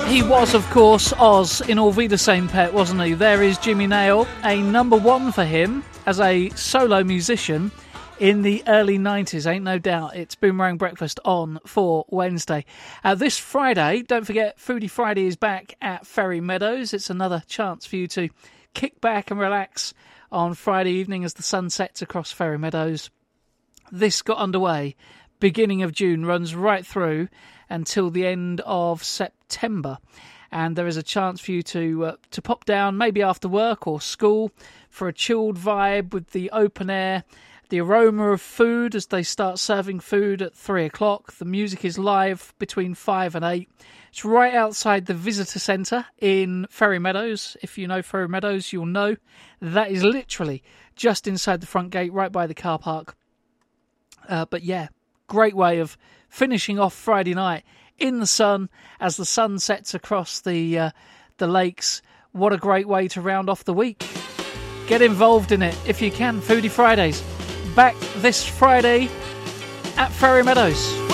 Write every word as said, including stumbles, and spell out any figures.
He was, of course, Oz in All Be the Same Pet, wasn't he? There is Jimmy Nail, a number one for him as a solo musician in the early nineties, ain't no doubt. It's Boomerang Breakfast on for Wednesday. Uh, this Friday, don't forget, Foodie Friday is back at Ferry Meadows. It's another chance for you to kick back and relax on Friday evening as the sun sets across Ferry Meadows. This got underway beginning of June, runs right through until the end of September. And there is a chance for you to uh, to pop down, maybe after work or school, for a chilled vibe with the open air, the aroma of food as they start serving food at three o'clock. The music is live between five and eight. It's right outside the visitor centre in Ferry Meadows. If you know Ferry Meadows, you'll know that is literally just inside the front gate, right by the car park. Uh, but yeah, great way of finishing off Friday night in the sun as the sun sets across the uh, the lakes. What a great way to round off the week. Get involved in it if you can. Foodie Fridays back this Friday at Ferry Meadows.